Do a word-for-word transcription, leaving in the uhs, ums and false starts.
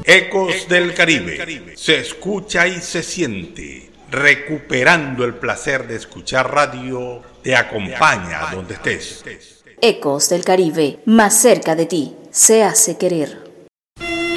Ecos del Caribe. Se escucha y se siente. Recuperando el placer de escuchar radio, te acompaña donde estés. Ecos del Caribe, más cerca de ti, se hace querer.